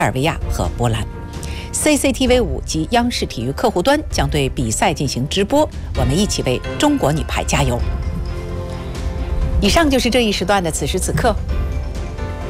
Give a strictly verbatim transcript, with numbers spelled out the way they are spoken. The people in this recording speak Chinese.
尔维亚和波兰。C C T V 五及央视体育客户端将对比赛进行直播，我们一起为中国女排加油。以上就是这一时段的此时此刻，